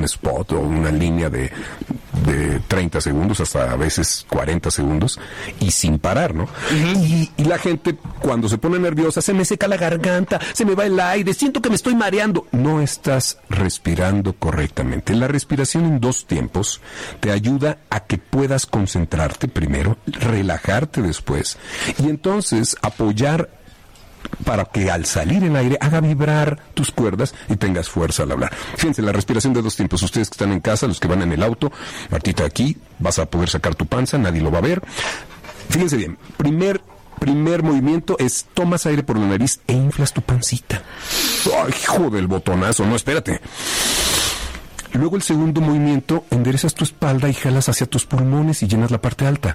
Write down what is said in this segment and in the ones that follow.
spot o una línea de 30 segundos hasta a veces 40 segundos y sin parar, ¿no? Y la gente cuando se pone nerviosa, se me seca la garganta, se me va el aire, siento que me estoy mareando. No estás respirando correctamente. La respiración en 2 tiempos te ayuda a que puedas concentrarte primero, relajarte después y entonces apoyar para que al salir el aire haga vibrar tus cuerdas y tengas fuerza al hablar. Fíjense, la respiración de 2 tiempos. Ustedes que están en casa, los que van en el auto, Martita aquí, vas a poder sacar tu panza, nadie lo va a ver. Fíjense bien, primer movimiento es tomas aire por la nariz e inflas tu pancita. ¡Ay, hijo del botonazo! No, espérate. Luego el segundo movimiento, enderezas tu espalda y jalas hacia tus pulmones y llenas la parte alta.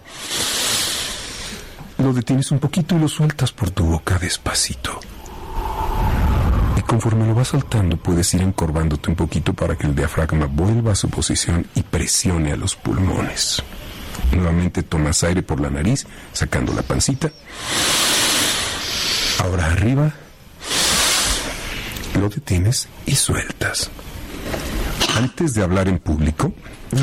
Lo detienes un poquito y lo sueltas por tu boca despacito. Y conforme lo vas soltando, puedes ir encorvándote un poquito para que el diafragma vuelva a su posición y presione a los pulmones. Nuevamente tomas aire por la nariz, sacando la pancita. Ahora arriba. Lo detienes y sueltas. Antes de hablar en público,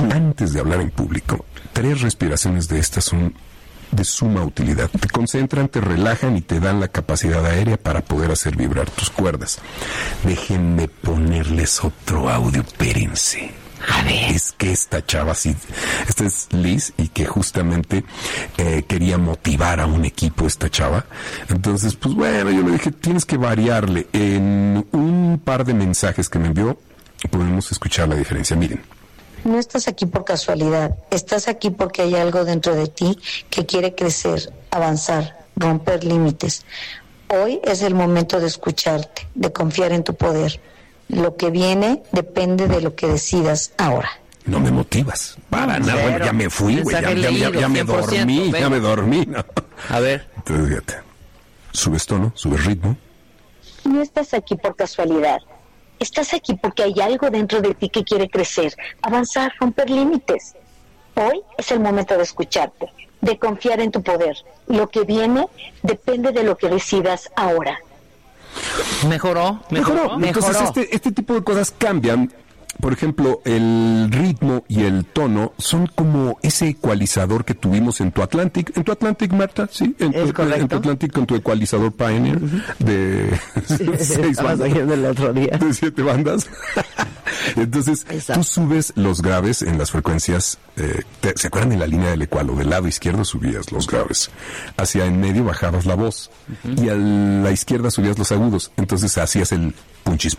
3 respiraciones de estas son de suma utilidad. Te concentran, te relajan y te dan la capacidad aérea para poder hacer vibrar tus cuerdas. Déjenme ponerles otro audio, espérense. A ver. Es que esta chava, sí, esta es Liz y que justamente quería motivar a un equipo esta chava. Entonces, pues bueno, yo le dije, tienes que variarle. En un par de mensajes que me envió, podemos escuchar la diferencia. Miren. No estás aquí por casualidad, estás aquí porque hay algo dentro de ti que quiere crecer, avanzar, romper límites. Hoy es el momento de escucharte, de confiar en tu poder. Lo que viene depende de lo que decidas ahora. No me motivas, para nada. Bueno, ya me fui, güey, ya me dormí. ¿No? A ver. Entonces, fíjate, subes tono, subes ritmo. No estás aquí por casualidad. Estás aquí porque hay algo dentro de ti que quiere crecer, avanzar, romper límites. Hoy es el momento de escucharte, de confiar en tu poder. Lo que viene depende de lo que decidas ahora. Mejoró. Entonces este tipo de cosas cambian. Por ejemplo, el ritmo y el tono son como ese ecualizador que tuvimos en tu Atlantic, Marta, ¿sí? En tu Atlantic con tu ecualizador Pioneer de 6 bandas. El otro día. De 7 bandas. Entonces, tú subes los graves en las frecuencias, ¿se acuerdan de la línea del ecualo? Del lado izquierdo subías los graves. Hacia en medio bajabas la voz. Y a la izquierda subías los agudos. Entonces hacías el punchis.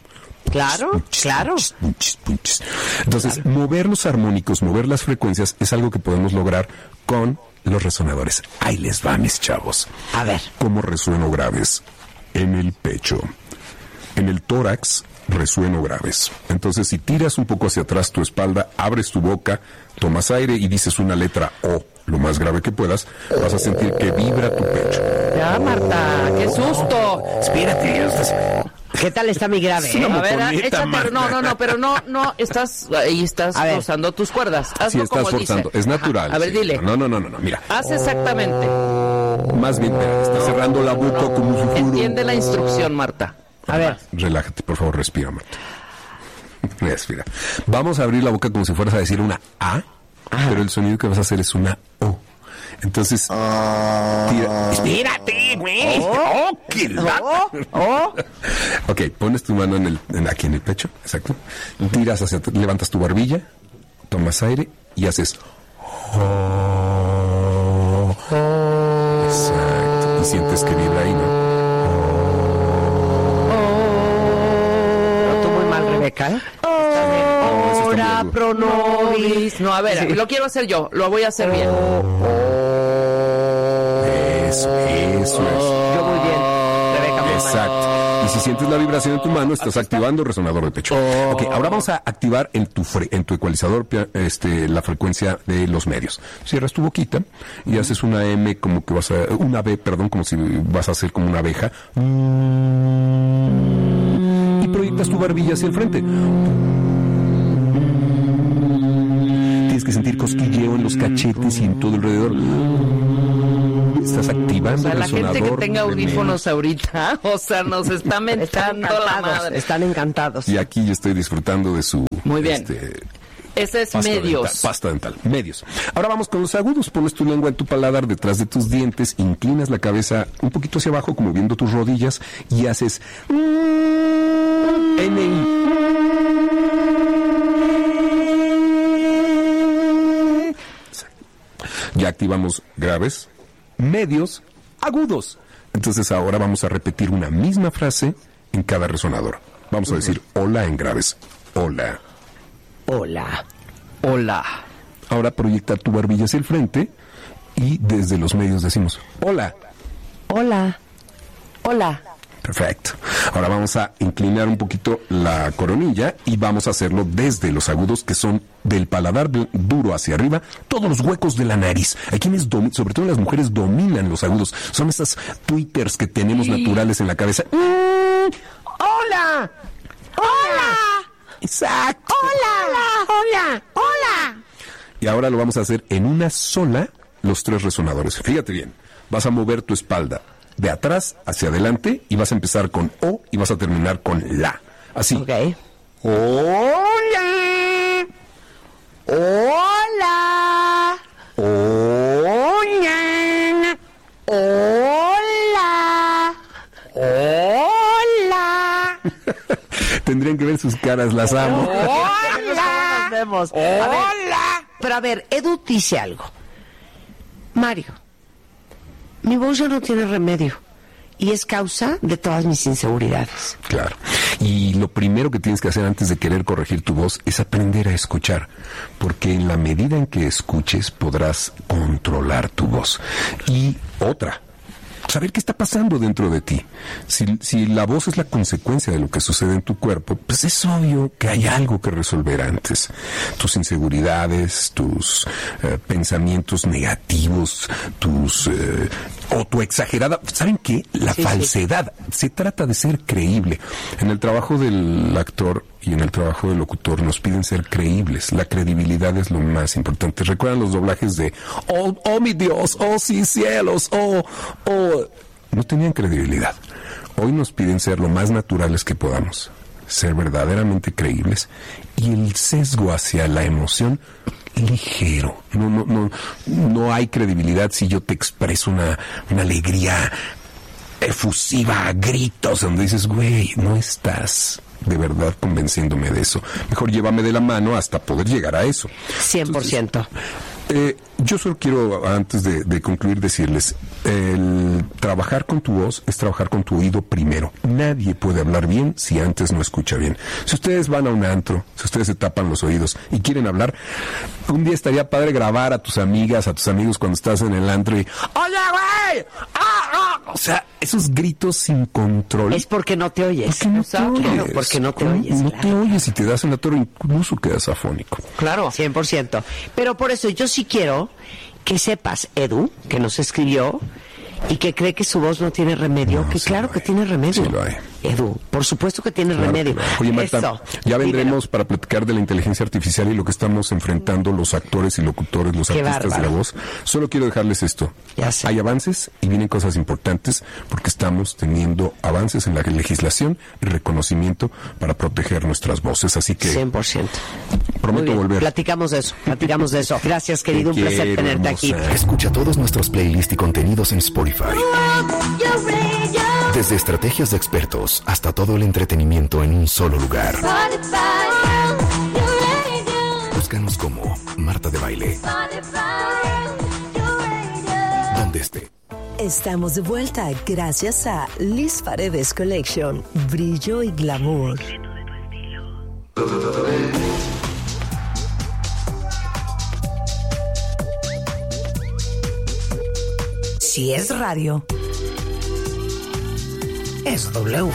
Claro. Punchis. Entonces, mover los armónicos, mover las frecuencias es algo que podemos lograr con los resonadores. Ahí les va, mis chavos. A ver. ¿Cómo resueno graves? En el pecho. En el tórax resueno graves. Entonces, si tiras un poco hacia atrás tu espalda, abres tu boca, tomas aire y dices una letra O, lo más grave que puedas, vas a sentir que vibra tu pecho. Ya, Marta, qué susto. Espérate, ya estás... ¿Qué tal está mi grave? A ver, échate, pero no, estás forzando tus cuerdas. Hazlo sí, estás como forzando, dice. es natural. Ajá. A ver, dile. No, mira. Haz exactamente. Más bien, estás cerrando la boca como un futuro. Entiende la instrucción, Marta. A ver. Relájate, por favor, respira, Marta. Respira. Vamos a abrir la boca como si fueras a decir una A, pero el sonido que vas a hacer es una O. Entonces, tira. ¡Espérate, güey! ¡Qué lata! Ok, pones tu mano aquí en el pecho, exacto. Tiras hacia atrás, levantas tu barbilla, tomas aire y haces... Exacto. Y sientes que vibra ahí, ¿no? Tú muy mal, Rebeca. Ora pro nobis. No, a ver, lo quiero hacer yo, lo voy a hacer bien. Eso es. Yo muy bien, Rebeca. Exacto. Y si sientes la vibración en tu mano, estás activando el resonador de pecho. Ok, ahora vamos a activar en tu ecualizador la frecuencia de los medios. Cierras tu boquita y haces una M como que una B, perdón, como si vas a hacer como una abeja. Y proyectas tu barbilla hacia el frente. Tienes que sentir cosquilleo en los cachetes y en todo alrededor. Estás activando el resonador. La gente que tenga audífonos ahorita, nos está mentando la madre. Están encantados. Y aquí yo estoy disfrutando de su Muy bien. Ese es medios. Pasta dental, medios. Ahora vamos con los agudos. Pones tu lengua en tu paladar detrás de tus dientes, inclinas la cabeza un poquito hacia abajo, como viendo tus rodillas, y haces NI. Ya activamos graves, medios, agudos. Entonces ahora vamos a repetir una misma frase en cada resonador. Vamos a decir hola en graves. Hola. Hola. Hola. Ahora proyecta tu barbilla hacia el frente y desde los medios decimos hola. Hola. Hola. Perfecto. Ahora vamos a inclinar un poquito la coronilla y vamos a hacerlo desde los agudos, que son del paladar duro hacia arriba, todos los huecos de la nariz. Hay quienes, sobre todo las mujeres, dominan los agudos. Son esas tweeters que tenemos naturales en la cabeza. ¡Hola! ¡Hola! Exacto. Hola. Y ahora lo vamos a hacer en una sola, los 3 resonadores. Fíjate bien. Vas a mover tu espalda de atrás hacia adelante y vas a empezar con O y vas a terminar con La. Así. Ok. Hola. Hola. Hola. Hola. Hola. Tendrían que ver sus caras, las amo. Hola. Nos vemos. Hola. Pero a ver, Edu dice algo. Mario, mi voz ya no tiene remedio y es causa de todas mis inseguridades. Claro. Y lo primero que tienes que hacer antes de querer corregir tu voz es aprender a escuchar, porque en la medida en que escuches podrás controlar tu voz. Y otra, saber qué está pasando dentro de ti. Si la voz es la consecuencia de lo que sucede en tu cuerpo, pues es obvio que hay algo que resolver antes. Tus inseguridades, tus pensamientos negativos, o tu exagerada... ¿Saben qué? La falsedad. Sí. Se trata de ser creíble. En el trabajo del actor y en el trabajo del locutor nos piden ser creíbles. La credibilidad es lo más importante. ¿Recuerdan los doblajes de oh mi Dios, oh sí cielos, oh? No tenían credibilidad. Hoy nos piden ser lo más naturales que podamos, ser verdaderamente creíbles, y el sesgo hacia la emoción ligero. No hay credibilidad si yo te expreso una alegría efusiva a gritos, donde dices, güey, no estás de verdad convenciéndome de eso. Mejor llévame de la mano hasta poder llegar a eso. 100%. Entonces, yo solo quiero, antes de concluir, decirles, el trabajar con tu voz es trabajar con tu oído primero. Nadie puede hablar bien si antes no escucha bien. Si ustedes van a un antro, si ustedes se tapan los oídos y quieren hablar, un día estaría padre grabar a tus amigas, a tus amigos cuando estás en el antro y ¡oye, güey! O sea, esos gritos sin control. Es porque no te oyes. Porque no te oyes. Porque no te oyes. No te oyes y te das en la torre, incluso quedas afónico. Claro. 100%. Pero por eso yo sí quiero que sepas, Edu, que nos escribió y que cree que su voz no tiene remedio, que claro que tiene remedio. Sí lo hay. Edu, por supuesto que tiene remedio. Oye, Marta, ya vendremos para platicar de la inteligencia artificial y lo que estamos enfrentando los actores y locutores, los artistas de la voz. Solo quiero dejarles esto. Ya sé. Hay avances y vienen cosas importantes porque estamos teniendo avances en la legislación y reconocimiento para proteger nuestras voces. Así que 100%. Prometo volver. Platicamos de eso. Gracias, querido. Un placer tenerte aquí. Escucha todos nuestros playlists y contenidos en Spotify. Desde estrategias de expertos hasta todo el entretenimiento en un solo lugar. Búscanos como Marta de Baile. Donde esté. Estamos de vuelta gracias a Liz Paredes Collection. Brillo y glamour. Si es radio, es W.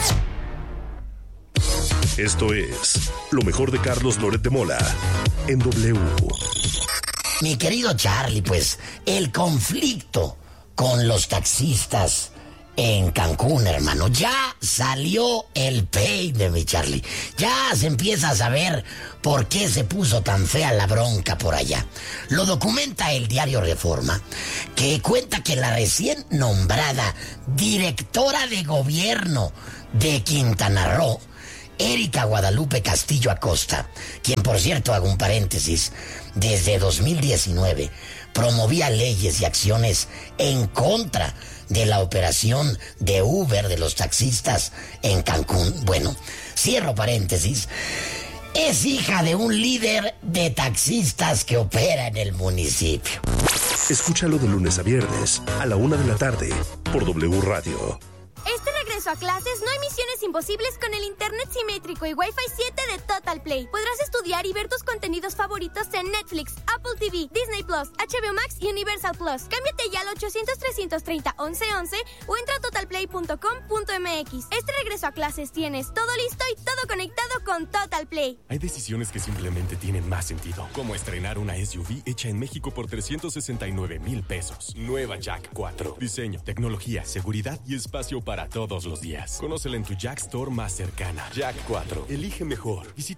Esto es lo mejor de Carlos Loret de Mola en W. Mi querido Charlie, pues el conflicto con los taxistas en Cancún, hermano, ya salió el peine, mi Charlie. Ya se empieza a saber por qué se puso tan fea la bronca por allá. Lo documenta el diario Reforma, que cuenta que la recién nombrada directora de gobierno de Quintana Roo Erika Guadalupe Castillo Acosta, quien, por cierto, hago un paréntesis, desde 2019 promovía leyes y acciones en contra de la operación de Uber de los taxistas en Cancún. Bueno, cierro paréntesis. Es hija de un líder de taxistas que opera en el municipio. Escúchalo de lunes a viernes a la 1 de la tarde por W Radio. Este regreso a clases no hay misiones imposibles con el internet simétrico y Wi-Fi 7 de Total Play. Podrás estudiar y ver tus contenidos favoritos en Netflix, Apple TV, Disney Plus, HBO Max y Universal Plus. Cámbiate ya al 800-330-1111 o entra a totalplay.com.mx. Este regreso a clases tienes todo listo y todo conectado con Total Play. Hay decisiones que simplemente tienen más sentido, como estrenar una SUV hecha en México por 369,000 pesos. Nueva Jack 4. Diseño, tecnología, seguridad y espacio para todos los días. Conócela en tu Jack Store más cercana. Jack 4. Elige mejor. Visita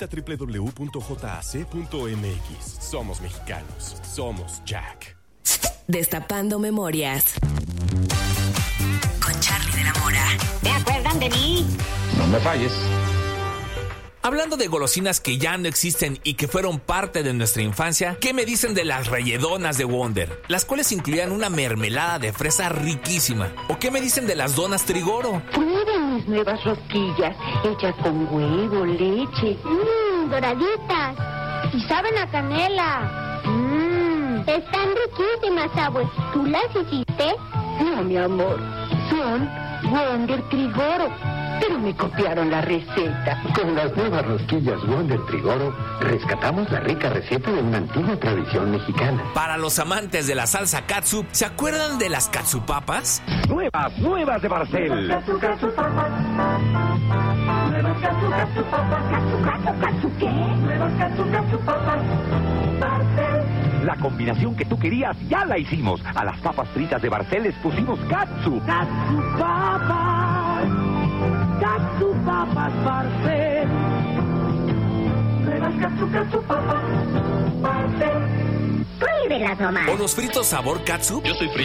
www.jac.mx. Somos mexicanos. Somos Jack. Destapando memorias. Con Charly de la Mora. ¿Te acuerdan de mí? No me falles. Hablando de golosinas que ya no existen y que fueron parte de nuestra infancia, ¿qué me dicen de las relledonas de Wonder? Las cuales incluían una mermelada de fresa riquísima. ¿O qué me dicen de las donas Trigoro? Prueben mis nuevas rosquillas, hechas con huevo, leche. Doraditas. Y saben a canela. Están riquísimas, abue. ¿Tú las hiciste? No, mi amor, son Wonder Trigoro. Pero me copiaron la receta. Con las nuevas rosquillas Wonder Trigoro, rescatamos la rica receta de una antigua tradición mexicana. Para los amantes de la salsa katsu, ¿se acuerdan de las katsupapas? Nuevas de Barcel. Katsupapas. Nuevas katsupapas. ¿Katsu qué? Nuevas katsupapas. Barcel. La combinación que tú querías ya la hicimos. A las papas fritas de Barcel les pusimos katsu. Katsupapas. Katsupapas Barcel. Nuevas katsupapas Barcel. Pruébelas nomás. ¿O los fritos sabor katsu? Yo soy frito.